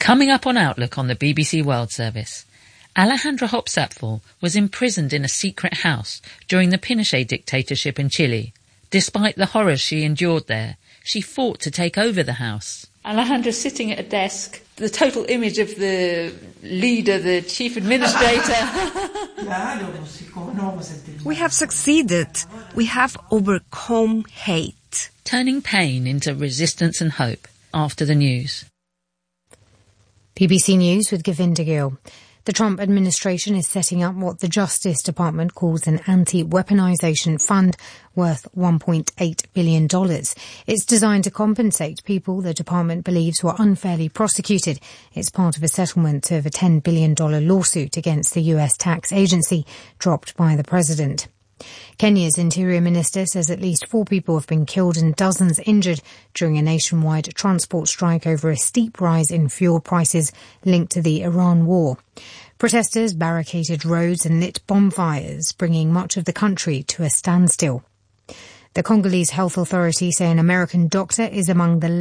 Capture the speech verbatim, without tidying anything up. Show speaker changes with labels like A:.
A: Coming up on Outlook on the B B C World Service, Alejandra Hopsapfel was imprisoned in a secret house during the Pinochet dictatorship in Chile. Despite the horrors she endured there, she fought to take over the house. Alejandra sitting at a desk, the total image of the leader, the chief administrator.
B: We have succeeded. We have overcome hate.
A: Turning pain into resistance and hope after the news.
C: B B C News with Govinda Gill. The Trump administration is setting up what the Justice Department calls an anti-weaponization fund worth one point eight billion dollars. It's designed to compensate people the department believes were unfairly prosecuted. It's part of a settlement of a ten billion dollars lawsuit against the U S tax agency dropped by the president. Kenya's Interior Minister says at least four people have been killed and dozens injured during a nationwide transport strike over a steep rise in fuel prices linked to the Iran war. Protesters barricaded roads and lit bonfires, bringing much of the country to a standstill. The Congolese health authorities say an American doctor is among the